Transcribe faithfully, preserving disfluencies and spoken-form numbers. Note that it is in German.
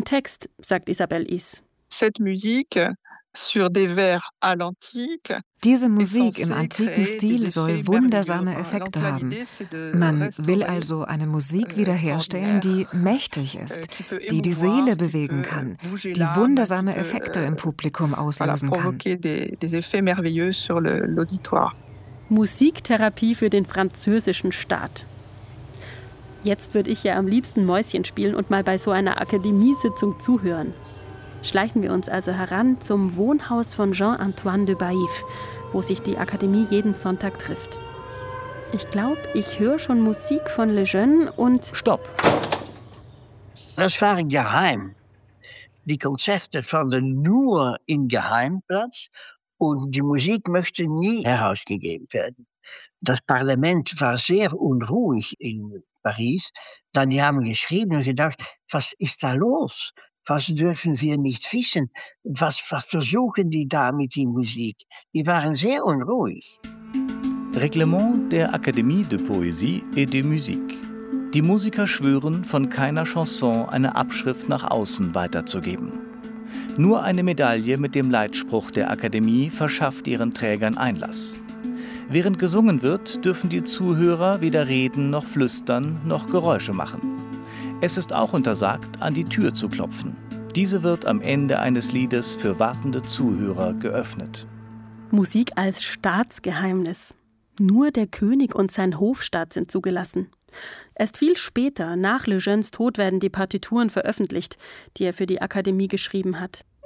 Text, sagt Isabelle Is. Cette musique sur des vers à l'antique. Diese Musik im antiken Stil soll wundersame Effekte haben. Man will also eine Musik wiederherstellen, die mächtig ist, die die Seele bewegen kann, die wundersame Effekte im Publikum auslösen kann. Musiktherapie für den französischen Staat. Jetzt würde ich ja am liebsten Mäuschen spielen und mal bei so einer Akademiesitzung zuhören. Schleichen wir uns also heran zum Wohnhaus von Jean-Antoine de Baïf, wo sich die Akademie jeden Sonntag trifft. Ich glaube, ich höre schon Musik von Lejeune und... Stopp! Das waren geheim. Die Konzerte fanden nur in Geheim plaats und die Musik möchte nie herausgegeben werden. Das Parlament war sehr unruhig in Paris. Dann die haben geschrieben und sie dachten, was ist da los? Was dürfen wir nicht wissen? Was, was versuchen die da mit der Musik? Die waren sehr unruhig. Reglement der Académie de Poésie et de Musique. Die Musiker schwören, von keiner Chanson eine Abschrift nach außen weiterzugeben. Nur eine Medaille mit dem Leitspruch der Akademie verschafft ihren Trägern Einlass. Während gesungen wird, dürfen die Zuhörer weder reden noch flüstern noch Geräusche machen. Es ist auch untersagt, an die Tür zu klopfen. Diese wird am Ende eines Liedes für wartende Zuhörer geöffnet. Musik als Staatsgeheimnis. Nur der König und sein Hofstaat sind zugelassen. Erst viel später, nach Lejeunes Tod, werden die Partituren veröffentlicht, die er für die Akademie geschrieben hat.